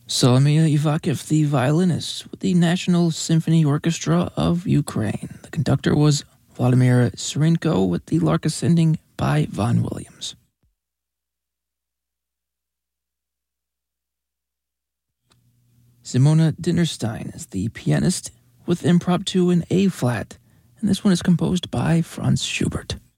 Solomia Ivakiv, the violinist with the National Symphony Orchestra of Ukraine. The conductor was Vladimir Serenko with the Lark Ascending by Vaughan Williams. Simona Dinnerstein is the pianist with Impromptu in A-flat, and this one is composed by Franz Schubert.